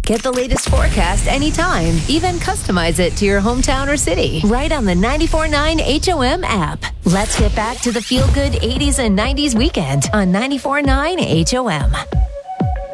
Get the latest forecast anytime. Even customize it to your hometown or city. Right on the 94.9 HOM app. Let's get back to the feel-good 80s and 90s weekend on 94.9 HOM.